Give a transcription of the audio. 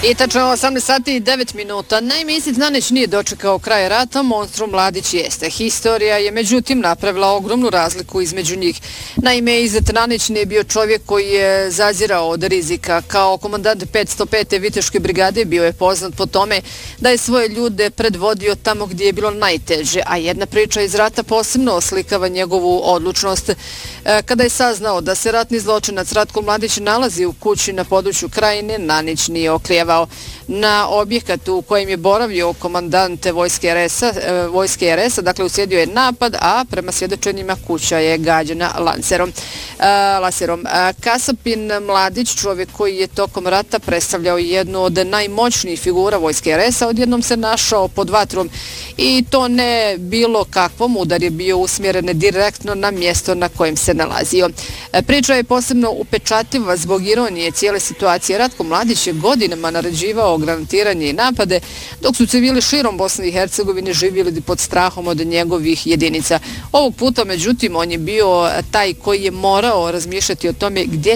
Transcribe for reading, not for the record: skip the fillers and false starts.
I tačno 18 sati i 9 minuta. Naime, Isit Nanić nije dočekao kraj rata, Monstrum Mladić jeste. Historija je međutim napravila ogromnu razliku između njih. Naime, Isit Nanić nije bio čovjek koji je zazirao od rizika. Kao komandant 505. Viteške brigade bio je poznat po tome da je svoje ljude predvodio tamo gdje je bilo najteže, a jedna priča iz rata posebno oslikava njegovu odlučnost. Kada je saznao da se ratni zločinac Ratko Mladić nalazi u kući na području Krajine, Nanić nije oklijevao. Na objekat u kojem je boravio komandante vojske RS-a, dakle uslijedio je napad, a prema svjedočenjima kuća je gađana laserom. Kasapin Mladić, čovjek koji je tokom rata predstavljao jednu od najmoćnijih figura vojske RS-a, odjednom se našao pod vatrom i to ne bilo kakvom, udar je bio usmjeren direktno na mjesto na kojem se nalazio. Priča je posebno upečatljiva zbog ironije cijele situacije. Ratko Mladić je godinama naređivao granatiranje i napade, dok su civili širom Bosne i Hercegovine živjeli pod strahom od njegovih jedinica. Ovog puta, međutim, on je bio taj koji je morao razmišljati o tome gdje